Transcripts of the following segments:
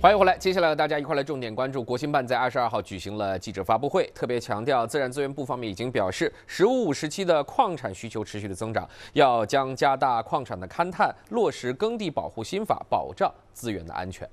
欢迎回来，接下来大家一块来重点关注，国新办在22号举行了记者发布会，特别强调，自然资源部方面已经表示，“十五五”时期的矿产需求持续的增长，要将加大矿产的勘探，落实耕地保护新法，保障资源的安全。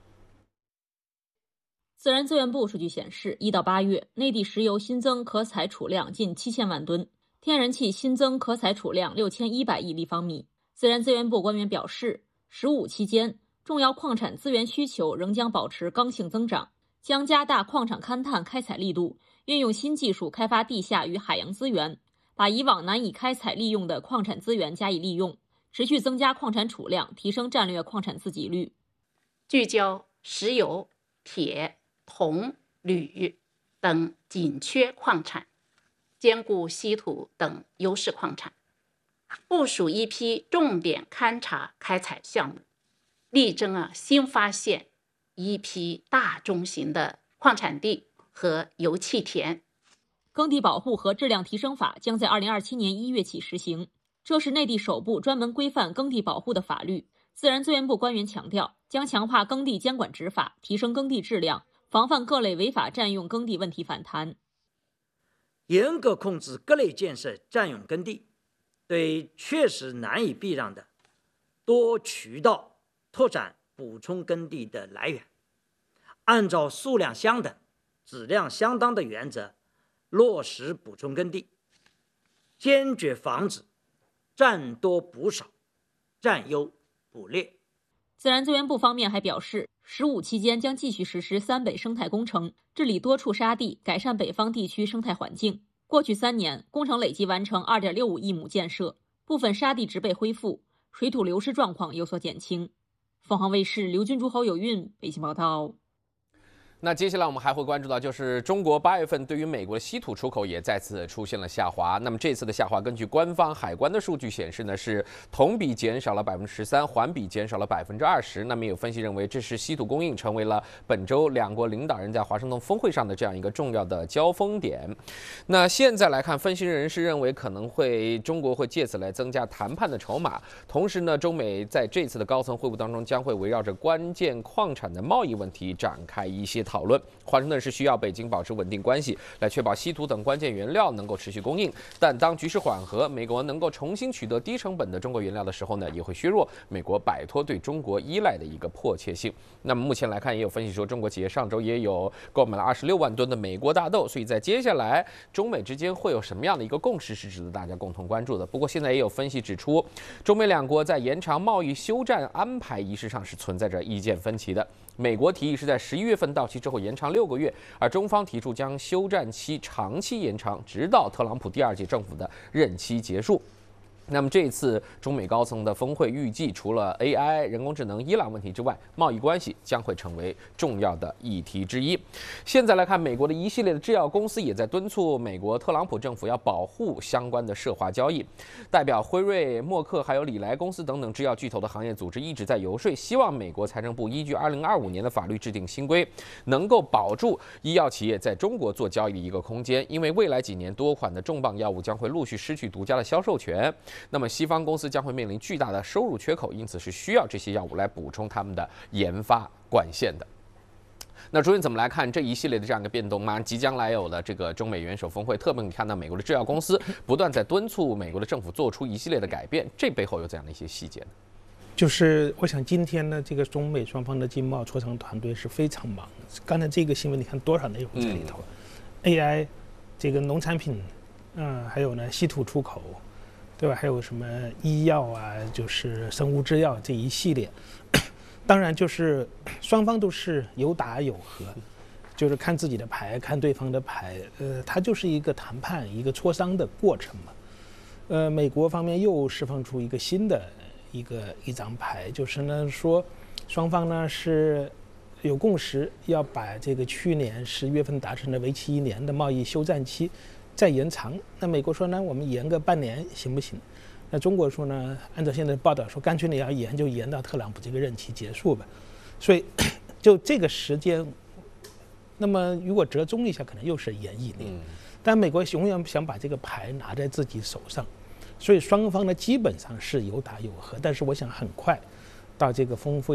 自然资源部数据显示，1到8月，内地石油新增可采储量近7000万吨，天然气新增可采储量6100亿立方米。自然资源部官员表示，“15”期间，重要矿产资源需求仍将保持刚性增长，将加大矿场勘探开采力度，运用新技术开发地下与海洋资源，把以往难以开采利用的矿产资源加以利用，持续增加矿产储量，提升战略矿产自给率。 聚焦石油、铁、铜、铝等紧缺矿产，兼顾稀土等优势矿产，部署一批重点勘察开采项目，力争新发现一批大中型的矿产地和油气田。 耕地保护和质量提升法将在2027年1月起实行，这是内地首部专门规范耕地保护的法律。自然资源部官员强调，将强化耕地监管执法，提升耕地质量，防范各类违法占用耕地问题反弹。 严格控制各类建设占用耕地，对确实难以避让的多渠道拓展补充耕地的来源，按照数量相等、质量相当的原则落实补充耕地，坚决防止占多补少、占优补劣。 自然资源部方面还表示，“15”期间将继续实施三北生态工程，治理多处沙地，改善北方地区生态环境。过去3年，工程累计完成2.65亿亩建设，部分沙地植被恢复，水土流失状况有所减轻。凤凰卫视刘军珠、侯有韵北京报道。 那接下来我们还会关注到，就是中国8月份对于美国的稀土出口也再次出现了下滑。那么这次的下滑，根据官方海关的数据显示呢，是同比减少了13%，环比减少了20%。那么有分析认为，这是稀土供应成为了本周两国领导人在华盛顿峰会上的这样一个重要的交锋点。那现在来看，分析人士认为可能中国会借此来增加谈判的筹码。同时呢，中美在这次的高层会晤当中将会围绕着关键矿产的贸易问题展开一些讨论。华盛顿是需要北京保持稳定关系，来确保稀土等关键原料能够持续供应。但当局势缓和，美国能够重新取得低成本的中国原料的时候呢，也会削弱美国摆脱对中国依赖的一个迫切性。那么目前来看，也有分析说，中国企业上周也有购买了26万吨的美国大豆，所以在接下来中美之间会有什么样的一个共识是值得大家共同关注的。不过现在也有分析指出，中美两国在延长贸易休战安排仪式上是存在着意见分歧的。美国提议是在11月份到期之后延长6个月，而中方提出将休战期长期延长，直到特朗普第2届政府的任期结束。那么这一次中美高层的峰会预计，除了 AI、人工智能、伊朗问题之外，贸易关系将会成为重要的议题之一。现在来看，美国的一系列的制药公司也在敦促美国特朗普政府要保护相关的涉华交易。代表辉瑞、默克还有礼来公司等等制药巨头的行业组织一直在游说，希望美国财政部依据2025年的法律制定新规，能够保住医药企业在中国做交易的一个空间。因为未来几年多款的重磅药物将会陆续失去独家的销售权。那么西方公司将会面临巨大的收入缺口，因此是需要这些药物来补充他们的研发管线的。那主任怎么来看这一系列的这样一个变动吗？即将来有的这个中美元首峰会，特别你看到美国的制药公司不断在敦促美国的政府做出一系列的改变，这背后有这样的一些细节呢？ 就是我想今天呢，这个中美双方的经贸磋商团队是非常忙。刚才这个新闻你看多少内容在里头，AI 这个农产品，还有呢稀土出口。对吧？还有什么医药啊，就是生物制药这一系列，当然就是双方都是有打有和，就是看自己的牌，看对方的牌，它就是一个谈判、一个磋商的过程嘛。美国方面又释放出一个新的一张牌，就是呢说双方呢是有共识，要把这个去年10月份达成的为期1年的贸易休战期再延长。那美国说呢，我们延个半年行不行？那中国说呢，按照现在的报道说，干脆你要延就延到特朗普这个任期结束吧。所以就这个时间，那么如果折中一下，可能又是延1年。但美国永远想把这个牌拿在自己手上，所以双方呢基本上是有打有和。但是我想很快到这个峰会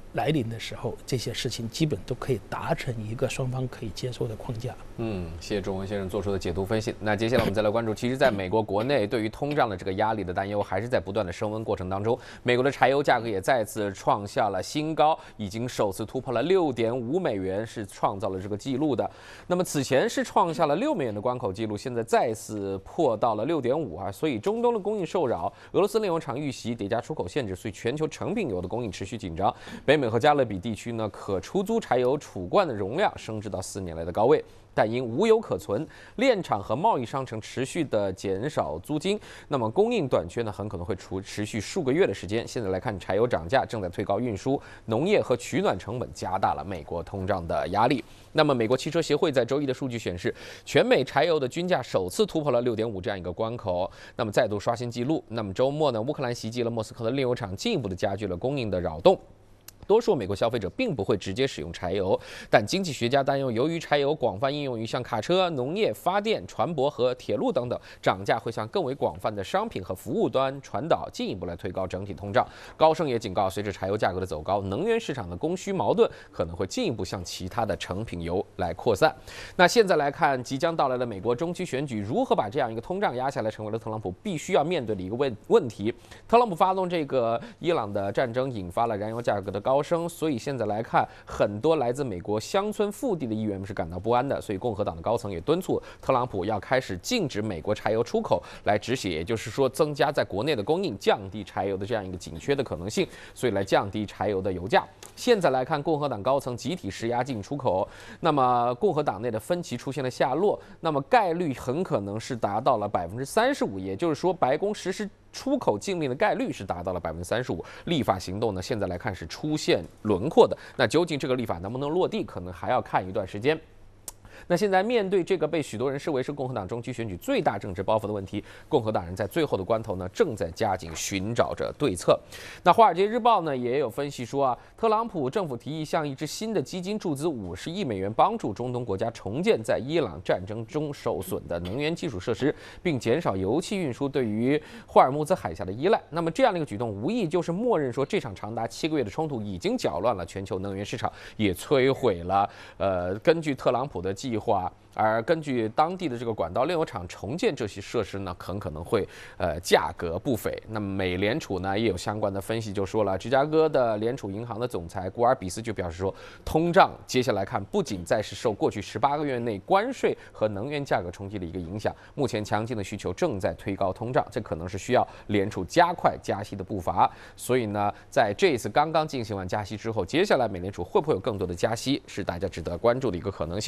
来临的时候，这些事情基本都可以达成一个双方可以接受的框架。 谢谢钟文先生做出的解读分析。那接下来我们再来关注，其实在美国国内对于通胀的这个压力的担忧还是在不断的升温过程当中。美国的柴油价格也再次创下了新高，已经首次突破了6.5美元，是创造了这个记录的。那么此前是创下了6美元的关口记录，现在再次破到了6.5啊。所以中东的供应受扰，俄罗斯炼油厂遇袭，叠加出口限制，所以全球成品油的供应持续紧张。北美和加勒比地区呢，可出租柴油储罐的容量升至到4年来的高位，但因无油可存，炼厂和贸易商城持续的减少租金，那么供应短缺呢，很可能会持续数个月的时间。现在来看，柴油涨价正在推高运输、农业和取暖成本，加大了美国通胀的压力。那么，美国汽车协会在周一的数据显示，全美柴油的均价首次突破了6.5这样一个关口，那么再度刷新纪录。那么周末呢，乌克兰袭击了莫斯科的炼油厂，进一步的加剧了供应的扰动。多数美国消费者并不会直接使用柴油，但经济学家担忧，由于柴油广泛应用于像卡车、农业、发电、船舶和铁路等等，涨价会向更为广泛的商品和服务端传导，进一步来推高整体通胀。高盛也警告，随着柴油价格的走高，能源市场的供需矛盾可能会进一步向其他的成品油来扩散。那现在来看，即将到来的美国中期选举，如何把这样一个通胀压下来，成为了特朗普必须要面对的一个问题。特朗普发动这个伊朗的战争，引发了燃油价格的高升，所以现在来看，很多来自美国乡村腹地的议员们是感到不安的，所以共和党的高层也敦促特朗普要开始禁止美国柴油出口来止血，也就是说增加在国内的供应，降低柴油的这样一个紧缺的可能性，所以来降低柴油的油价。现在来看，共和党高层集体施压进出口，那么共和党内的分歧出现了下落，那么概率很可能是达到了35%，也就是说白宫实施出口禁令的概率是达到了35%，立法行动呢，现在来看是出现轮廓的。那究竟这个立法能不能落地，可能还要看一段时间。那现在面对这个被许多人视为是共和党中期选举最大政治包袱的问题，共和党人在最后的关头呢，正在加紧寻找着对策。那《华尔街日报》呢也有分析说特朗普政府提议向一支新的基金注资50亿美元，帮助中东国家重建在伊朗战争中受损的能源基础设施，并减少油气运输对于霍尔木兹海峡的依赖。那么这样的一个举动，无疑就是默认说这场长达7个月的冲突已经搅乱了全球能源市场，也摧毁了根据特朗普的计划。而根据当地的这个管道炼油厂重建这些设施呢，很可能会价格不菲。那么美联储呢也有相关的分析，就说了，芝加哥的联储银行的总裁古尔比斯就表示说，通胀接下来看不仅再是受过去18个月内关税和能源价格冲击的一个影响，目前强劲的需求正在推高通胀，这可能是需要联储加快加息的步伐。所以呢，在这一次刚刚进行完加息之后，接下来美联储会不会有更多的加息，是大家值得关注的一个可能性。